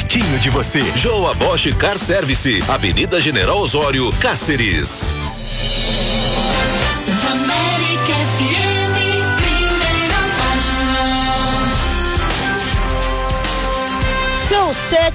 pertinho de você. Joa Bosch Car Service, Avenida General Osório, Cáceres. Centro América FM, primeira página. São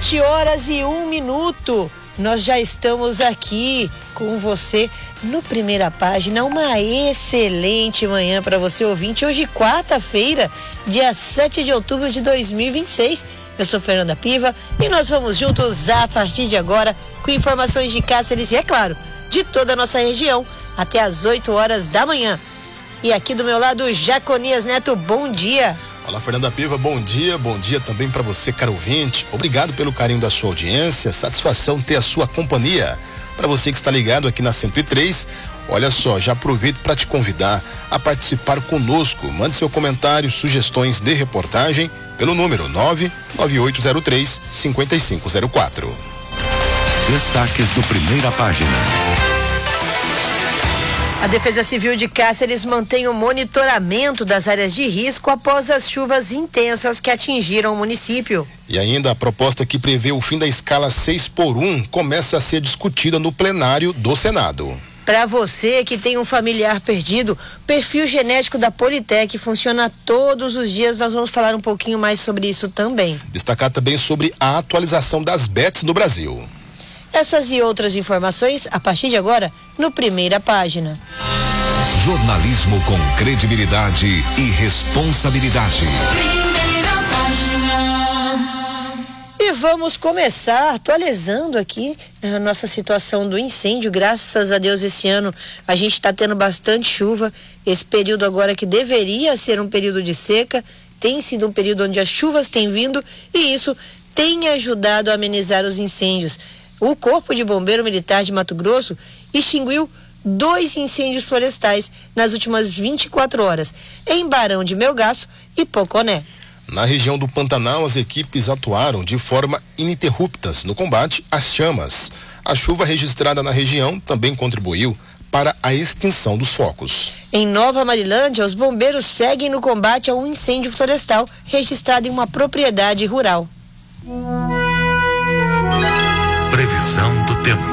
7h01. Nós já estamos aqui com você no Primeira Página. Uma excelente manhã para você, ouvinte. Hoje, quarta-feira, dia 7 de outubro de 2026. Eu sou Fernanda Piva e nós vamos juntos a partir de agora com informações de Cáceres e, é claro, de toda a nossa região até às 8 horas da manhã. E aqui do meu lado, Jaconias Neto, bom dia. Olá, Fernanda Piva, bom dia também para você, caro ouvinte. Obrigado pelo carinho da sua audiência, satisfação ter a sua companhia. Para você que está ligado aqui na 103, olha só, já aproveito para te convidar a participar conosco. Mande seu comentário, sugestões de reportagem pelo número 99803-5504. Destaques do Primeira Página. A Defesa Civil de Cáceres mantém o monitoramento das áreas de risco após as chuvas intensas que atingiram o município. E ainda a proposta que prevê o fim da escala 6x1 começa a ser discutida no plenário do Senado. Para você que tem um familiar perdido, o perfil genético da Politec funciona todos os dias. Nós vamos falar um pouquinho mais sobre isso também. Destacar também sobre a atualização das bets no Brasil. Essas e outras informações a partir de agora no Primeira Página. Jornalismo com credibilidade e responsabilidade. Primeira página. E vamos começar atualizando aqui a nossa situação do incêndio. Graças a Deus, esse ano a gente está tendo bastante chuva. Esse período agora que deveria ser um período de seca, tem sido um período onde as chuvas têm vindo e isso tem ajudado a amenizar os incêndios. O Corpo de Bombeiro Militar de Mato Grosso extinguiu 2 incêndios florestais nas últimas 24 horas, em Barão de Melgaço e Poconé. Na região do Pantanal, as equipes atuaram de forma ininterruptas no combate às chamas. A chuva registrada na região também contribuiu para a extinção dos focos. Em Nova Marilândia, os bombeiros seguem no combate a um incêndio florestal registrado em uma propriedade rural. Previsão do tempo.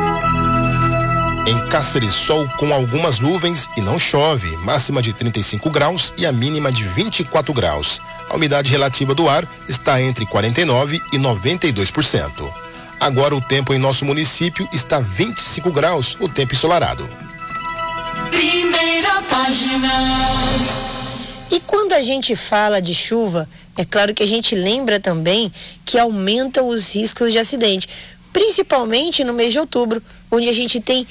Em Cáceres, sol com algumas nuvens e não chove, máxima de 35 graus e a mínima de 24 graus. A umidade relativa do ar está entre 49% e 92%. Agora o tempo em nosso município está 25 graus, o tempo ensolarado. Primeira página. E quando a gente fala de chuva, é claro que a gente lembra também que aumentam os riscos de acidente, principalmente no mês de outubro, onde a gente tem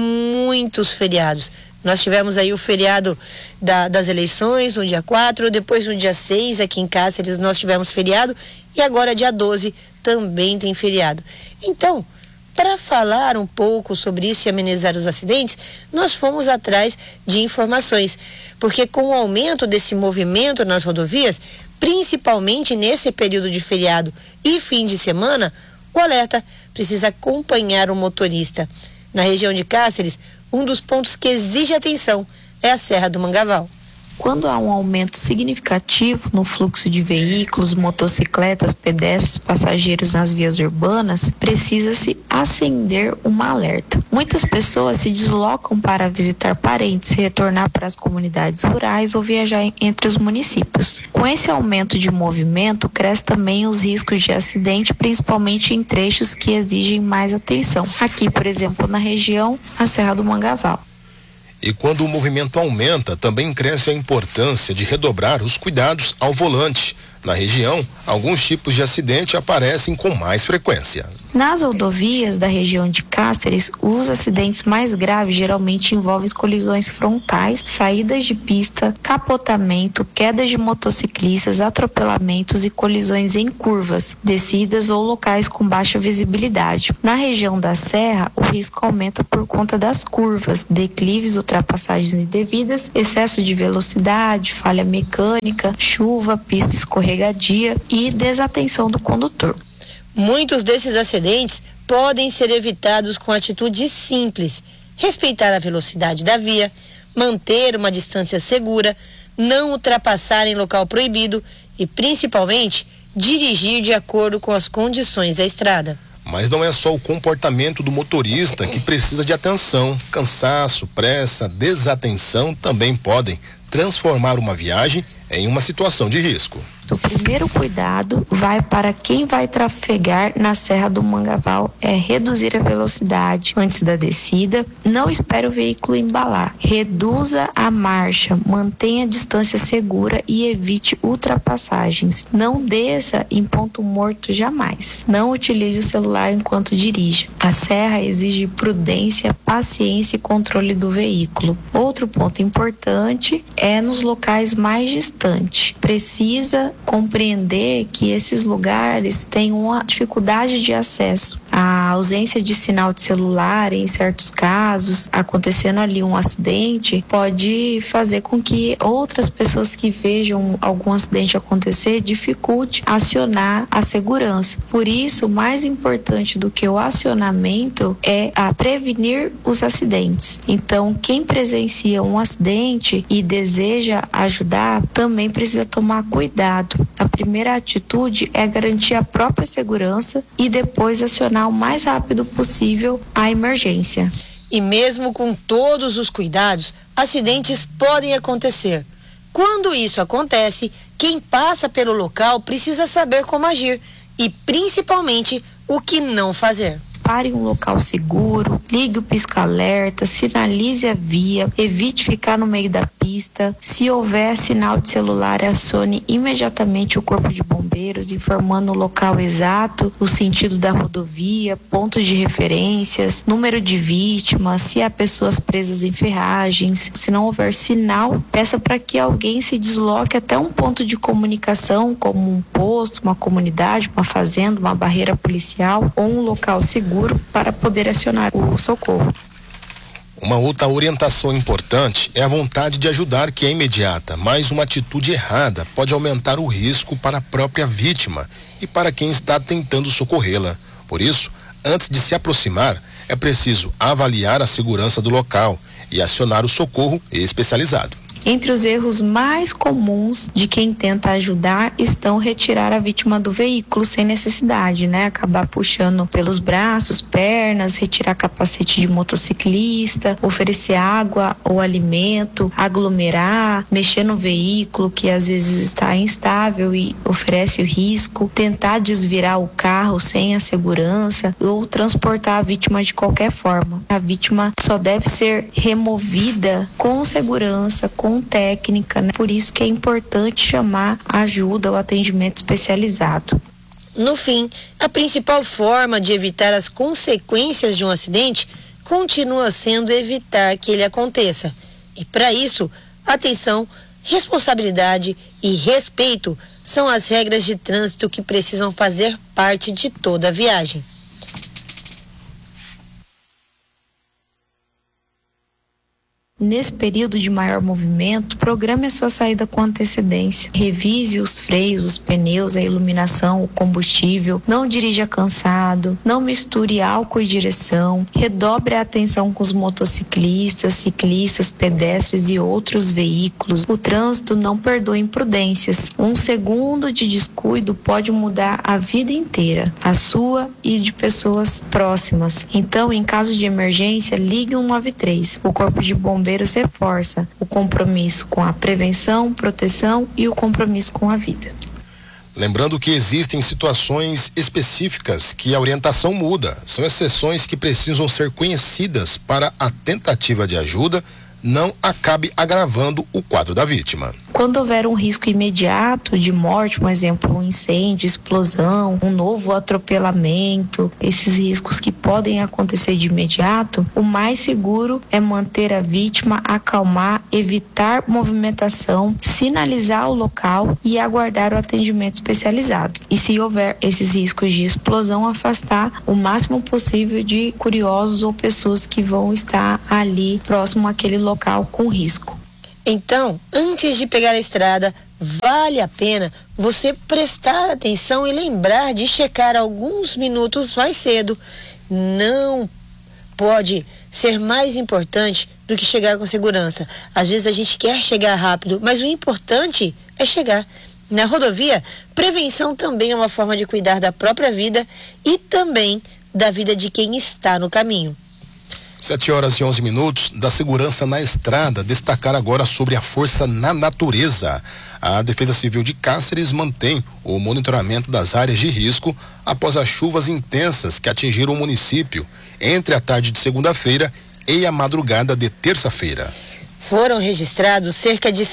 muitos feriados. Nós tivemos aí o feriado das eleições no dia 4, depois no dia 6 aqui em Cáceres nós tivemos feriado e agora dia 12 também tem feriado. Então, para falar um pouco sobre isso e amenizar os acidentes, nós fomos atrás de informações, porque com o aumento desse movimento nas rodovias, principalmente nesse período de feriado e fim de semana, o alerta precisa acompanhar o motorista. Na região de Cáceres, um dos pontos que exige atenção é a Serra do Mangaval. Quando há um aumento significativo no fluxo de veículos, motocicletas, pedestres, passageiros nas vias urbanas, precisa-se acender uma alerta. Muitas pessoas se deslocam para visitar parentes, retornar para as comunidades rurais ou viajar entre os municípios. Com esse aumento de movimento, cresce também os riscos de acidente, principalmente em trechos que exigem mais atenção. Aqui, por exemplo, na região, a Serra do Mangaval. E quando o movimento aumenta, também cresce a importância de redobrar os cuidados ao volante. Na região, alguns tipos de acidente aparecem com mais frequência. Nas rodovias da região de Cáceres, os acidentes mais graves geralmente envolvem colisões frontais, saídas de pista, capotamento, quedas de motociclistas, atropelamentos e colisões em curvas, descidas ou locais com baixa visibilidade. Na região da Serra, o risco aumenta por conta das curvas, declives, ultrapassagens indevidas, excesso de velocidade, falha mecânica, chuva, pista escorregadia e desatenção do condutor. Muitos desses acidentes podem ser evitados com atitudes simples: respeitar a velocidade da via, manter uma distância segura, não ultrapassar em local proibido e, principalmente, dirigir de acordo com as condições da estrada. Mas não é só o comportamento do motorista que precisa de atenção. Cansaço, pressa, desatenção também podem transformar uma viagem em uma situação de risco. O primeiro cuidado vai para quem vai trafegar na Serra do Mangaval, é reduzir a velocidade antes da descida, não espere o veículo embalar, reduza a marcha, mantenha a distância segura e evite ultrapassagens. Não desça em ponto morto jamais. Não utilize o celular enquanto dirige. A serra exige prudência, paciência e controle do veículo. Outro ponto importante é nos locais mais distantes. Precisa compreender que esses lugares têm uma dificuldade de acesso. A ausência de sinal de celular, em certos casos, acontecendo ali um acidente, pode fazer com que outras pessoas que vejam algum acidente acontecer dificulte acionar a segurança. Por isso, mais importante do que o acionamento é a prevenir os acidentes. Então, quem presencia um acidente e deseja ajudar, também precisa tomar cuidado. A primeira atitude é garantir a própria segurança e depois acionar o mais rápido possível a emergência. E mesmo com todos os cuidados, acidentes podem acontecer. Quando isso acontece, quem passa pelo local precisa saber como agir e, principalmente, o que não fazer. Pare em um local seguro, ligue o pisca-alerta, sinalize a via, evite ficar no meio da pista. Se houver sinal de celular, acione imediatamente o corpo de bombeiros, informando o local exato, o sentido da rodovia, pontos de referências, número de vítimas, se há pessoas presas em ferragens. Se não houver sinal, peça para que alguém se desloque até um ponto de comunicação, como um posto, uma comunidade, uma fazenda, uma barreira policial ou um local seguro para poder acionar o socorro. Uma outra orientação importante é a vontade de ajudar que é imediata, mas uma atitude errada pode aumentar o risco para a própria vítima e para quem está tentando socorrê-la. Por isso, antes de se aproximar, é preciso avaliar a segurança do local e acionar o socorro especializado. Entre os erros mais comuns de quem tenta ajudar estão retirar a vítima do veículo sem necessidade, acabar puxando pelos braços, pernas, retirar capacete de motociclista, oferecer água ou alimento, aglomerar, mexer no veículo que às vezes está instável e oferece o risco, tentar desvirar o carro sem a segurança ou transportar a vítima de qualquer forma. A vítima só deve ser removida com segurança, com técnica, Por isso que é importante chamar ajuda ou atendimento especializado. No fim, a principal forma de evitar as consequências de um acidente continua sendo evitar que ele aconteça. E para isso, atenção, responsabilidade e respeito são as regras de trânsito que precisam fazer parte de toda a viagem. Nesse período de maior movimento, programe a sua saída com antecedência. Revise os freios, os pneus, a iluminação, o combustível. Não dirija cansado. Não misture álcool e direção. Redobre a atenção com os motociclistas, ciclistas, pedestres e outros veículos. O trânsito não perdoa imprudências. Um segundo de descuido pode mudar a vida inteira, a sua e de pessoas próximas. Então, em caso de emergência, ligue 193. O Corpo de Bombeiros reforça o compromisso com a prevenção, proteção e o compromisso com a vida. Lembrando que existem situações específicas que a orientação muda. São exceções que precisam ser conhecidas para a tentativa de ajuda não acabe agravando o quadro da vítima. Quando houver um risco imediato de morte, por exemplo, um incêndio, explosão, um novo atropelamento, esses riscos que podem acontecer de imediato, o mais seguro é manter a vítima, acalmar, evitar movimentação, sinalizar o local e aguardar o atendimento especializado. E se houver esses riscos de explosão, afastar o máximo possível de curiosos ou pessoas que vão estar ali próximo àquele local com risco. Então, antes de pegar a estrada, vale a pena você prestar atenção e lembrar de checar alguns minutos mais cedo. Não pode ser mais importante do que chegar com segurança. Às vezes a gente quer chegar rápido, mas o importante é chegar. Na rodovia, prevenção também é uma forma de cuidar da própria vida e também da vida de quem está no caminho. 7h11, da segurança na estrada, destacar agora sobre a força na natureza. A Defesa Civil de Cáceres mantém o monitoramento das áreas de risco após as chuvas intensas que atingiram o município entre a tarde de segunda-feira e a madrugada de terça-feira. Foram registrados cerca de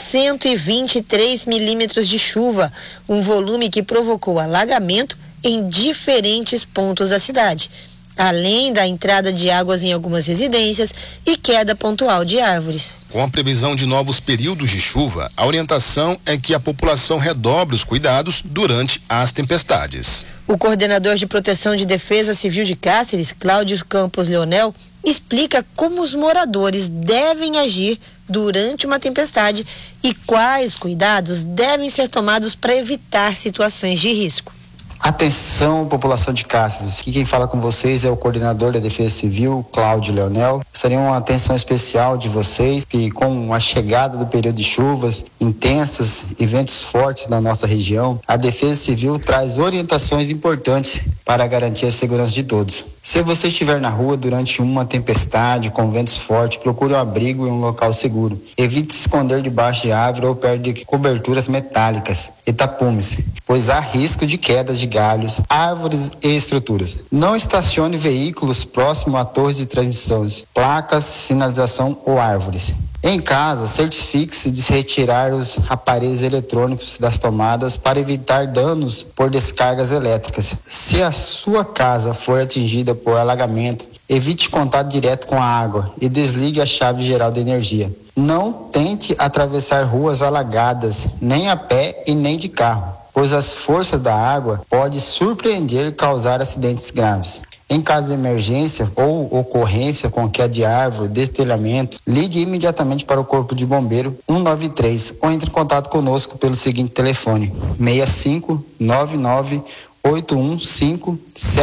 123 milímetros de chuva, um volume que provocou alagamento em diferentes pontos da cidade, além da entrada de águas em algumas residências e queda pontual de árvores. Com a previsão de novos períodos de chuva, a orientação é que a população redobre os cuidados durante as tempestades. O coordenador de Proteção de Defesa Civil de Cáceres, Cláudio Campos Leonel, explica como os moradores devem agir durante uma tempestade e quais cuidados devem ser tomados para evitar situações de risco. Atenção, população de Cáceres. Aqui quem fala com vocês é o coordenador da Defesa Civil, Cláudio Leonel. Gostaria uma atenção especial de vocês, que com a chegada do período de chuvas intensas e ventos fortes na nossa região, a Defesa Civil traz orientações importantes para garantir a segurança de todos. Se você estiver na rua durante uma tempestade com ventos fortes, procure um abrigo em um local seguro. Evite se esconder debaixo de árvore ou perto de coberturas metálicas e tapumes, pois há risco de quedas de galhos, árvores e estruturas. Não estacione veículos próximo a torres de transmissões, placas, sinalização ou árvores. Em casa, certifique-se de retirar os aparelhos eletrônicos das tomadas para evitar danos por descargas elétricas. Se a sua casa for atingida por alagamento, evite contato direto com a água e desligue a chave geral de energia. Não tente atravessar ruas alagadas, nem a pé e nem de carro, pois as forças da água podem surpreender e causar acidentes graves. Em caso de emergência ou ocorrência com queda de árvore, destelhamento, ligue imediatamente para o Corpo de Bombeiro 193 ou entre em contato conosco pelo seguinte telefone: 65 99 815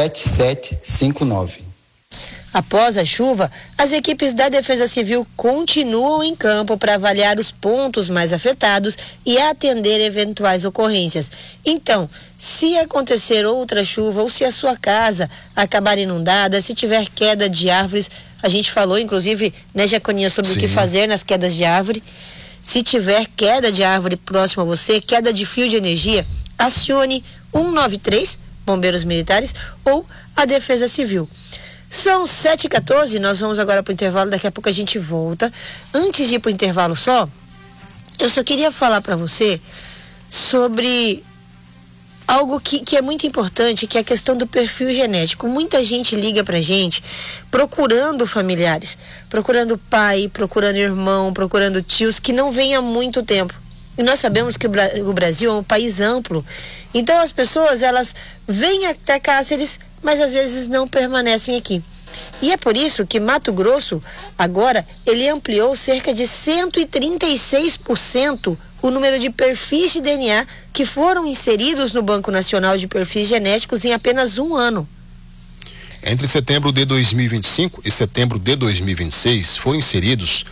7759. Após a chuva, as equipes da Defesa Civil continuam em campo para avaliar os pontos mais afetados e atender eventuais ocorrências. Então, se acontecer outra chuva ou se a sua casa acabar inundada, se tiver queda de árvores, a gente falou, inclusive, né, Jaconinha, sobre o que fazer nas quedas de árvore. Se tiver queda de árvore próximo a você, queda de fio de energia, acione 193, Bombeiros Militares, ou a Defesa Civil. São 7h14, nós vamos agora para o intervalo, daqui a pouco a gente volta. Antes de ir para o intervalo eu só queria falar para você sobre algo que é muito importante, que é a questão do perfil genético. Muita gente liga pra gente procurando familiares, procurando pai, procurando irmão, procurando tios que não vêm há muito tempo. E nós sabemos que o Brasil é um país amplo. Então as pessoas, elas vêm até Cáceres, mas às vezes não permanecem aqui. E é por isso que Mato Grosso, agora, ele ampliou cerca de 136% o número de perfis de DNA que foram inseridos no Banco Nacional de Perfis Genéticos em apenas um ano. Entre setembro de 2025 e setembro de 2026 foram inseridos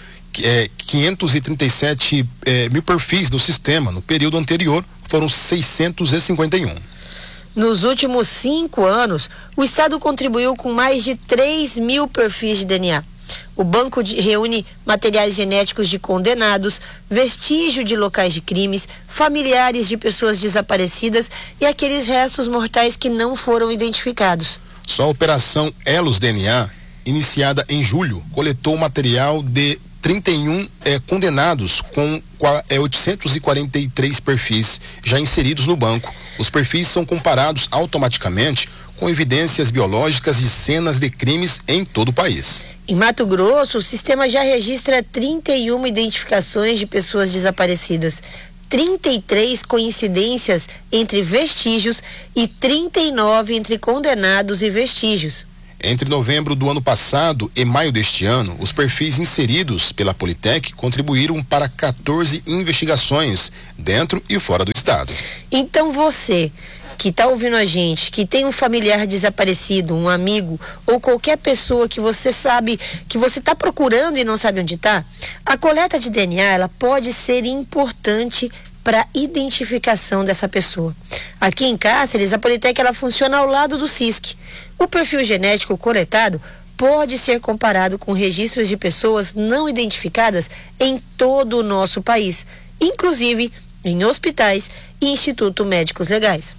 537 mil perfis no sistema. No período anterior foram 651. Nos últimos 5 anos, o Estado contribuiu com mais de 3 mil perfis de DNA. O banco reúne materiais genéticos de condenados, vestígio de locais de crimes, familiares de pessoas desaparecidas e aqueles restos mortais que não foram identificados. Só a Operação Elos DNA, iniciada em julho, coletou material de 31 condenados com 843 perfis já inseridos no banco. Os perfis são comparados automaticamente com evidências biológicas de cenas de crimes em todo o país. Em Mato Grosso, o sistema já registra 31 identificações de pessoas desaparecidas, 33 coincidências entre vestígios e 39 entre condenados e vestígios. Entre novembro do ano passado e maio deste ano, os perfis inseridos pela Politec contribuíram para 14 investigações dentro e fora do estado. Então você que está ouvindo a gente, que tem um familiar desaparecido, um amigo ou qualquer pessoa que você sabe, que você está procurando e não sabe onde está, a coleta de DNA ela pode ser importante para identificação dessa pessoa. Aqui em Cáceres, a Politec ela funciona ao lado do SISC. O perfil genético coletado pode ser comparado com registros de pessoas não identificadas em todo o nosso país, inclusive em hospitais e institutos médicos legais.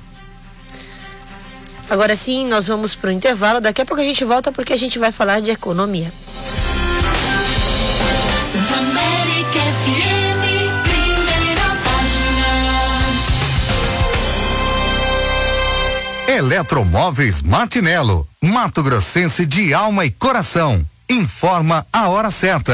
Agora sim, nós vamos para o intervalo. Daqui a pouco a gente volta porque a gente vai falar de economia. América FM, primeira página. Eletromóveis Martinello, Mato Grossense de alma e coração. Informa a hora certa.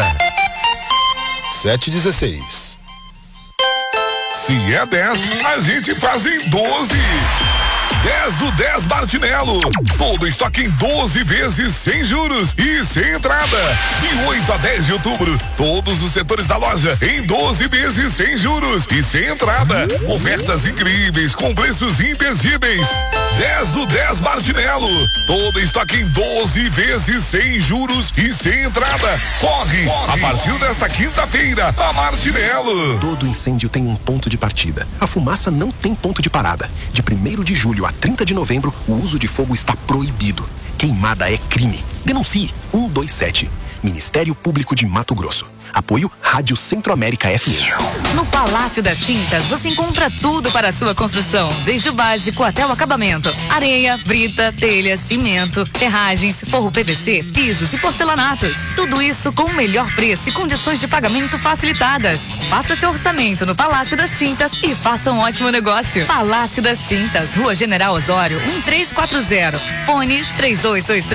7h16. Se é 10, a gente faz em 12. 10 do 10 Martinello. Todo estoque em 12 vezes sem juros e sem entrada. De 8 a 10 de outubro, todos os setores da loja em 12 vezes sem juros e sem entrada. Ofertas incríveis com preços imperdíveis. 10 do 10 Martinello. Todo estoque em 12 vezes sem juros e sem entrada. Corre! A partir desta quinta-feira, a Martinello. Todo incêndio tem um ponto de partida. A fumaça não tem ponto de parada. De 1º de julho a 30 de novembro, o uso de fogo está proibido. Queimada é crime. Denuncie 127. Ministério Público de Mato Grosso. Apoio Rádio Centro-América FM. No Palácio das Tintas você encontra tudo para a sua construção, desde o básico até o acabamento: areia, brita, telha, cimento, ferragens, forro PVC, pisos e porcelanatos. Tudo isso com o melhor preço e condições de pagamento facilitadas. Faça seu orçamento no Palácio das Tintas e faça um ótimo negócio. Palácio das Tintas, Rua General Osório, 1340. Fone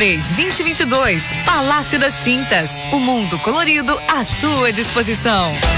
3223-2022. Palácio das Tintas, o mundo colorido à sua disposição.